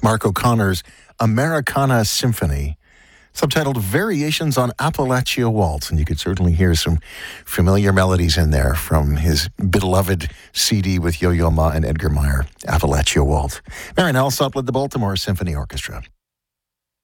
Mark O'Connor's Americana Symphony, subtitled Variations on Appalachia Waltz. And you could certainly hear some familiar melodies in there from his beloved CD with Yo-Yo Ma and Edgar Meyer, Appalachia Waltz. Marian Alsop led the Baltimore Symphony Orchestra.